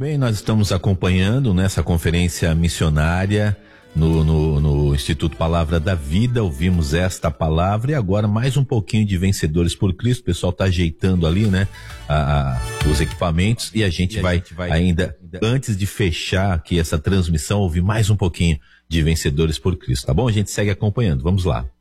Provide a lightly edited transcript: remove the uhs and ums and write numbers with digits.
bem, nós estamos acompanhando nessa conferência missionária no Instituto Palavra da Vida, ouvimos esta palavra e agora mais um pouquinho de Vencedores por Cristo. O pessoal está ajeitando ali, né, os equipamentos e a gente vai ainda, antes de fechar aqui essa transmissão, ouvir mais um pouquinho de Vencedores por Cristo, tá bom? A gente segue acompanhando, vamos lá.